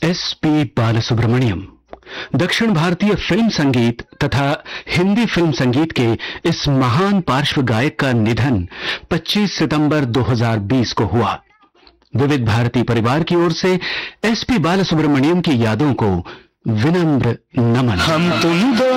SP. Balasubrahmanyam दक्षिण भारतीय film संगीत तथा हिंदी फिल्म संगीत के इस महान पार्श्व गायक का निधन 25 सितंबर 2020 को हुआ। विविध भारती परिवार की ओर से एस.पी. बालसुब्रमण्यम की यादों को विनम्र नमन। हम तुम दो